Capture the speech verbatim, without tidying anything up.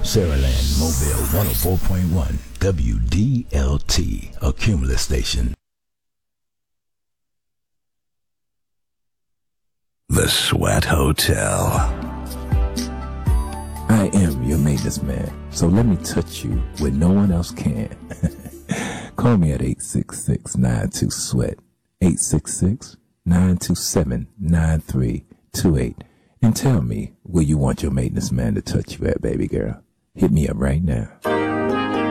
Saraland Mobile one oh four point one W D L T, a Cumulus station. The Sweat Hotel. I am your maintenance man, so let me touch you when no one else can. Call me at eight six six, nine two, SWEAT, eight six six, nine two seven, nine three two eight, and tell me where you want your maintenance man to touch you at, baby girl. Hit me up right now.